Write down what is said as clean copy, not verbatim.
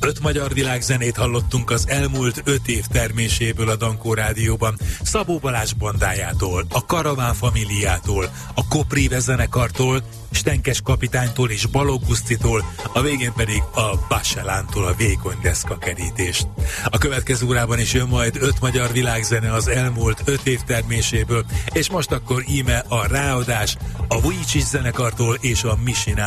5 magyar világzenét hallottunk az elmúlt 5 év terméséből a Dankó Rádióban. Szabó Balázs bandájától, a Karaván Familiától, a Koprive zenekartól, Stenkes kapitánytól és Balogh Gusztitól, a végén pedig a Baselántól a vékony deszkakerítést. A következő órában is jön majd 5 magyar világzene az elmúlt 5 év terméséből, és most akkor íme a ráadás a Vujicic zenekartól és a Misinál